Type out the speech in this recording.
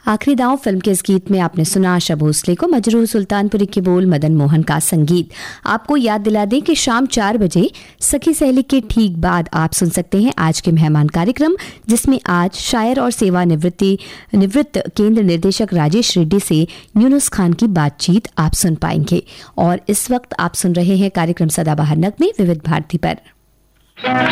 आखिरी दांव फिल्म के इस गीत में आपने सुना आशा भोसले को, मजरूह सुल्तानपुरी के बोल, मदन मोहन का संगीत। आपको याद दिला दें कि शाम 4 बजे सखी सहेली के ठीक बाद आप सुन सकते हैं आज के मेहमान कार्यक्रम, जिसमें आज शायर और सेवानिवृत्त केंद्र निर्देशक राजेश रेड्डी से यूनुस खान की बातचीत आप सुन पाएंगे। और इस वक्त आप सुन रहे हैं कार्यक्रम सदाबहार नगमे विविध भारती पर।